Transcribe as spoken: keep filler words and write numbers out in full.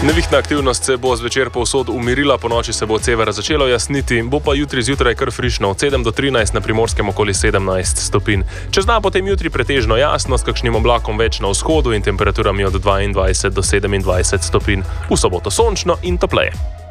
Nevihtna aktivnost se bo zvečer povsod umirila, po noči se bo od severa začelo jasniti, bo pa jutri zjutraj kar frišno, od sedem do trinajst, na Primorskem okoli sedemnajst stopinj. Čez dan potem jutri pretežno jasno, s kakšnim oblakom več na vzhodu in temperaturami od dvaindvajset do sedemindvajset stopinj. V soboto sončno in topleje.